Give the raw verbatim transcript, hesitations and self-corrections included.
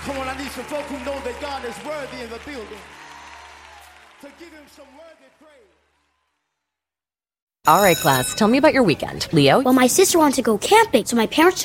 Come on, I need some folk who know that God is worthy in the building. To give him some worthy praise. All right, class, tell me about your weekend. Leo? Well, my sister wanted to go camping, so my parents